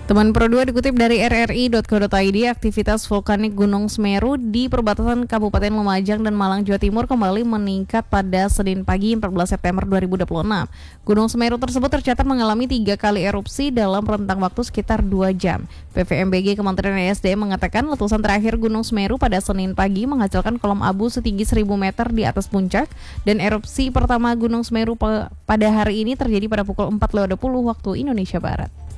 Teman Pro 2 dikutip dari rri.co.id, aktivitas vulkanik Gunung Semeru di perbatasan Kabupaten Lumajang dan Malang, Jawa Timur kembali meningkat pada Senin pagi 14 September 2026. Gunung Semeru tersebut tercatat mengalami 3 kali erupsi dalam rentang waktu sekitar 2 jam. PVMBG Kementerian ESDM mengatakan letusan terakhir Gunung Semeru pada Senin pagi menghasilkan kolom abu setinggi 1000 meter di atas puncak, dan erupsi pertama Gunung Semeru pada hari ini terjadi pada pukul 4.20 waktu Indonesia Barat.